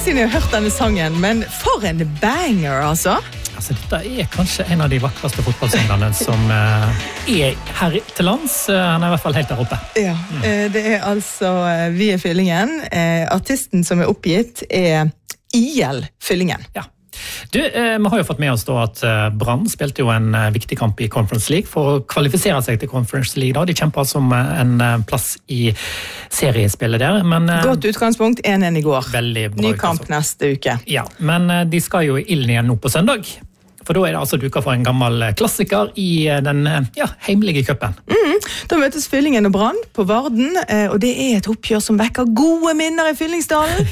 siden jeg har hørt denne sangen, men for en banger, altså. Altså, dette kanskje en av de vakreste fotballsangene som her til lands. Han i hvert fall helt der oppe. Ja, det altså Vi Fyllingen. Artisten som oppgitt IL Fyllingen. Ja. Du, vi har jo fått med oss da at Brann spilte jo en viktig kamp i Conference League for å kvalifisere seg til Conference League da. De kjemper altså om en plass i seriespillet der. Men, godt utgangspunkt, 1-1 i går. Veldig bra. Ny kamp neste uke. Ja, men de skal jo i ilden igjen nå på søndag. For da det altså duket for en gammel klassiker i den heimelige cupen. Da møtes Fyllingen og Brann på Varden, og det et oppgjør som vekker gode minner i Fyllingsdalen.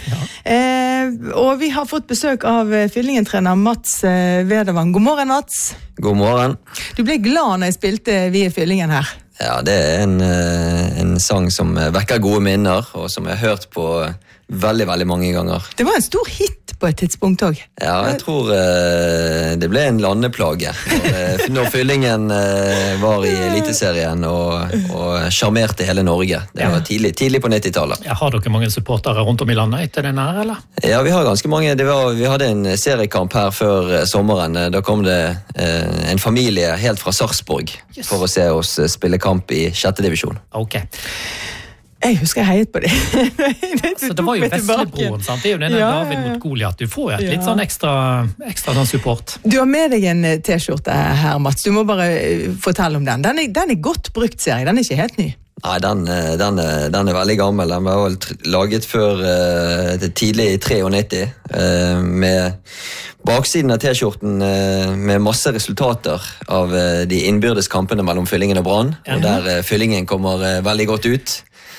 Og vi har fått besøk av Fyllingen-trener Mats Vedervang. God morgen, Mats. God morgen. Du ble glad når jeg spilte Vi Fyllingen her. Ja, det en sang som vekker gode minner, og som jeg har hørt på veldig, veldig mange ganger. Det var en stor hit på et tidspunkt også. Ja, jeg tror det ble en landeplage. Når Fyllingen var i Eliteserien og charmerte hele Norge. Det var tidlig på 90-tallet. Ja, har dere mange supportere rundt om i landet etter den her, eller? Ja, vi har ganske mange. Vi hadde en seriekamp her før sommeren. Da kom det en familie helt fra Sarpsborg for å se oss spille kamp i 6. divisjon. Ok. Jeg husker jeg heiet på det. Altså, det var jo Veslebroen, sant? Det jo denne David mot Goliat. Du får jo et litt sånn ekstra sånn support. Du har med deg en t-skjorte her, Mats. Du må bare fortelle om den. Den godt brukt, ser jeg. Den ikke helt ny. Nei, den veldig gammel. Den var vel laget før tidlig i 93, med baksiden av t-skjorten med masse resultater av de innbyrdes kampene mellom Fyllingen og Brann, og der Fyllingen kommer veldig godt ut.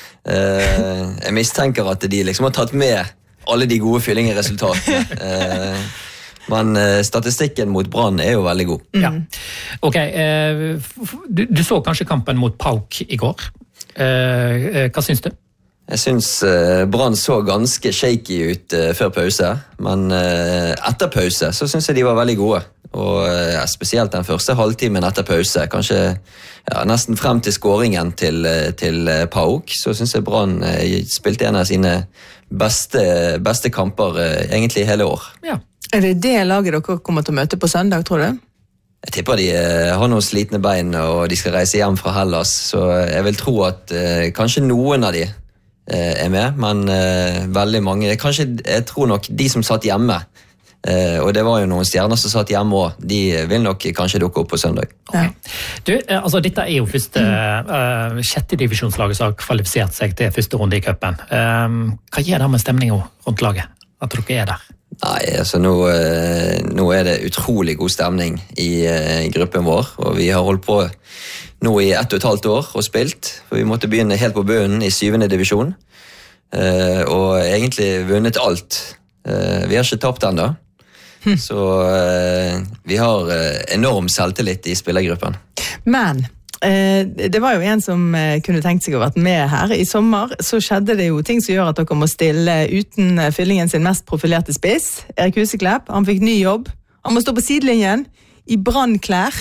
Jeg mistenker at de liksom har tatt med alle de gode Fyllingen-resultatene. Men statistikken mot Brann jo veldig god. Ja. Ok, du så kanskje kampen mot PAOK i går. Hva syns du? Jeg syns Brann så ganske shaky ut før pause, men etter pause så syns jeg de var veldig gode. Og spesielt den første halvtimen etter pause, kanskje nesten frem til skåringen til PAOK, så syns jeg Brann spilte en av sine beste kamper egentlig hele år. Ja. Det det laget dere kommer til å møte på søndag, tror du? Jeg tipper de har noen slitne bein, og de skal reise hjem fra Hellas, så jeg vil tro at kanskje noen av de med, men veldig mange. Jeg tror nok de som satt hjemme, og det var jo noen stjerner som satt hjemme også, de vil nok kanskje dukke opp på søndag. Okay. Du, altså dette jo første sjette divisjonslaget som har kvalifisert seg til første runde i cupen. Hva gjør det med stemningen rundt laget, at dere der? Nei, altså nå det utrolig god stemning i gruppen vår, og vi har holdt på nå i 1,5 år og spilt, for vi måtte begynne helt på bunnen i 7. divisjon, og egentlig vunnet alt. Vi har ikke tapt enda, så vi har enorm selvtillit i spillergruppen. Men det var jo en som kunne tenkt seg å vært med her. I sommer så skjedde det jo ting som gjør at dere må stille uten Fyllingen sin mest profilerte spiss, Erik Huseklepp. Han fikk ny jobb. Han må stå på sidelinjen i brannklær.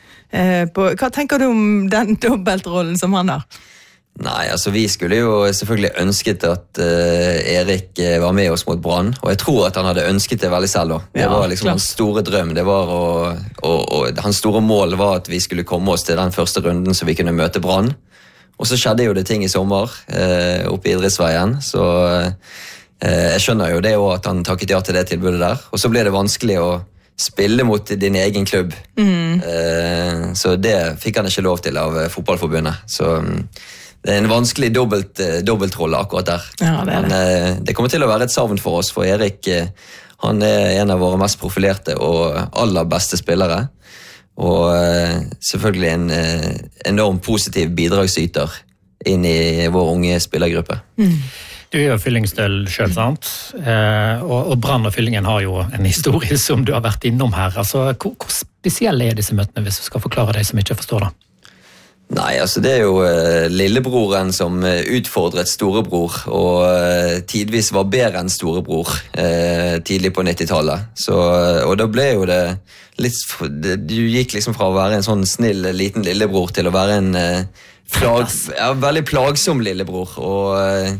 Hva tenker du om den dobbeltrollen som han har? Nei, altså vi skulle jo selvfølgelig ønsket at Erik var med oss mot Brann, og jeg tror at han hadde ønsket det veldig selv også. Det var liksom hans store drøm, det var og hans store mål var at vi skulle komme oss til den første runden så vi kunne møte Brann. Og så skjedde jo det ting i sommer oppe i Idrettsveien, så jeg skjønner jo det også at han takket ja til det tilbudet der, og så ble det vanskelig å spille mot din egen klubb. Så det fikk han ikke lov til av fotballforbundet, så det en vanskelig dobbeltrolle akkurat der. Ja, det Men det kommer til å være et savn for oss, for Erik han en av våre mest profilerte og aller beste spillere, og selvfølgelig en enorm positiv bidragsyter inn i vår unge spillergruppe. Du jo Fyllingsdøl selv, sant? Og Brann og Fyllingen har jo en historie som du har vært innom her. Altså, hvor spesielle disse møtene, hvis du skal forklare deg som ikke forstår det? Nei, altså det jo lillebroren som utfordret storebror, og tidvis var bedre enn storebror tidlig på 90-tallet. Og da ble jo det litt, du gikk liksom fra å være en sånn snill liten lillebror til å være en veldig plagsom lillebror,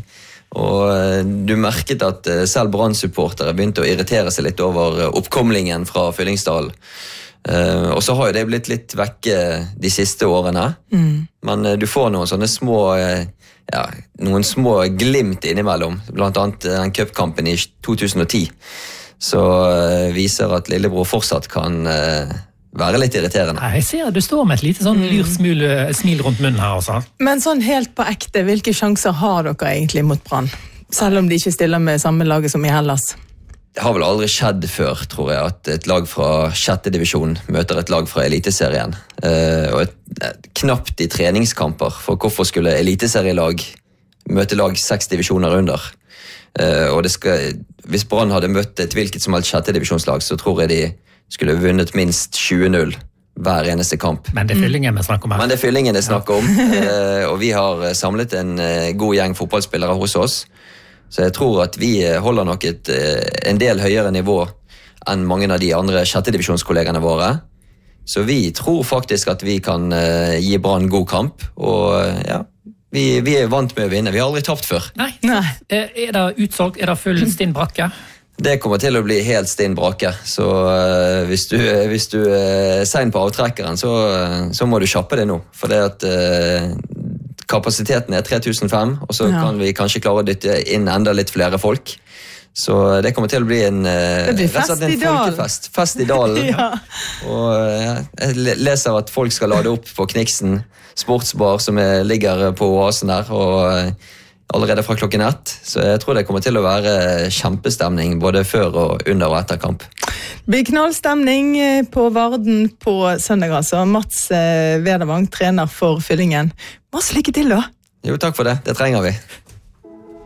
Og du merket at selv Brann-supportere begynte å irritere seg litt over oppkomlingen fra Fyllingsdalen. Og så har jo det blitt litt vekke de siste årene. Men du får noen sånne små noen små glimt innimellom, blant annet den cupkampen i 2010, så viser at Lillebror fortsatt kan være litt irriterende. Jeg ser du står med et lite sånn smil rundt munnen her også. Men sånn helt på ekte, hvilke sjanser har dere egentlig mot Brann? Selv om de ikke stiller med samme laget som i Hellas. Det har vel aldri skjedd før, tror jeg, at et lag fra 6. divisjon møter et lag fra Eliteserien. Og knapt i treningskamper, for hvorfor skulle Eliteserielag møte lag 6 divisjoner under? Og hvis Brann hadde møtt et hvilket som helst 6. divisjonslag, så tror jeg de skulle vunnet minst 20-0 hver eneste kamp. Men det er Fyllingen vi snakker om her. Men det er Fyllingen det snakker om, og vi har samlet en god gjeng fotballspillere hos oss. Så jeg tror at vi holder nok en del høyere nivå enn mange av de andre 6. divisjonskollegene våre. Så vi tror faktisk at vi kan gi Brann god kamp, og vi er vant med å vinne. Vi har aldri tapt før. Nei. Er det utsolgt? Er det full stinn brakke? Det kommer til å bli helt stinn brakke, så hvis du er sein på avtrekkeren, så må du kjappe det nå, for det at kapasiteten er 3005, og så kan vi kanskje klare å dytte inn enda litt flere folk. Så det kommer til å bli en folkefest. Fest i dalen. Og jeg leser at folk skal lade opp på Kniksen sportsbar som ligger på oasen der, og allerede fra klokken 1. Så jeg tror det kommer til å være kjempestemning både før og under og etter kamp. Det blir knallstemning på Varden på søndag, altså. Mats Vedervang, trener for Fyllingen. Masse lykke til da! Jo, takk for det. Det trenger vi.